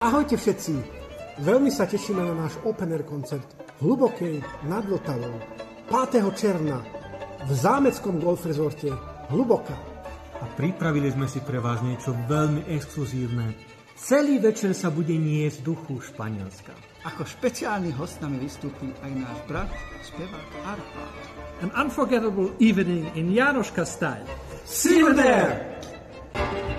Ahojte všetci! Veľmi sa tešíme na náš open air koncert v Hlubokej nad Vltavou 5. června v zámeckom golf rezorte Hluboká. A pripravili sme si pre vás niečo veľmi exkluzívne. Celý večer sa bude niesť duchu Španielska. Ako špeciálny host nami vystúpi aj náš brat, spevák Arpad. An unforgettable evening in Jánoška style. See you there!